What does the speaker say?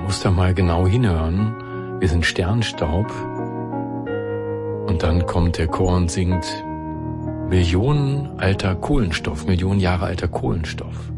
musst da mal genau hinhören. Wir sind Sternstaub. Und dann kommt der Chor und singt Millionen Jahre alter Kohlenstoff.